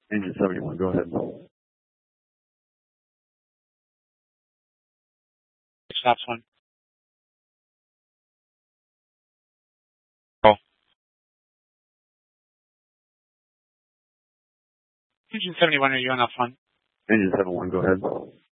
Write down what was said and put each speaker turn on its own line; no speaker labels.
Engine 71, go ahead.
Stops one. Oh. Engine 71, are you on F1?
Engine 71, go ahead.